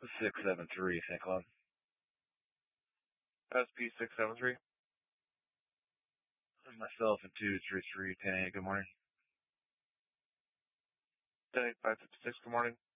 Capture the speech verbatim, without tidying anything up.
six seven three, Saint Cloud. S P six seven three. Myself and two three three, ten A, good morning. ten eight five fifty six, good morning.